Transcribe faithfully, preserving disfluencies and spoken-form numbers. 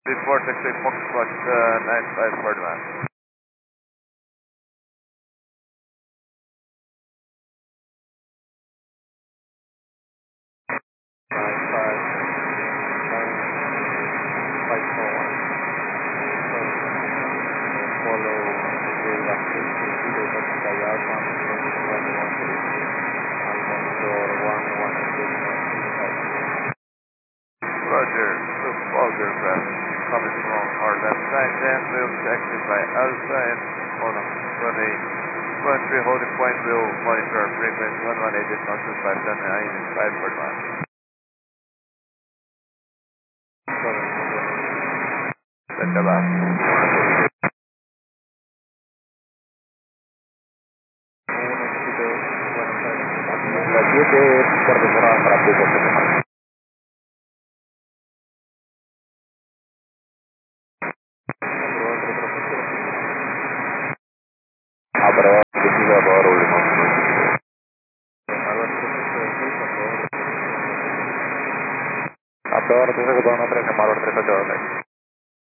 Report taxi Foxtrot uh, nine five for demand. nine five nine five four one. Follow the last zero Tango Alpha one one three and monitor one one eight five. Roger, the Fogger craft coming from our left side, then we'll check it by Alpha and on twenty, twenty holding point, we'll monitor our frequency one one eight eight nine five nine five for demand. That's about. siete puerta cerrada para público. Aprobado, decido aprobar último. Aprobar, tercero que puedan tres, llamar tres ocho dos.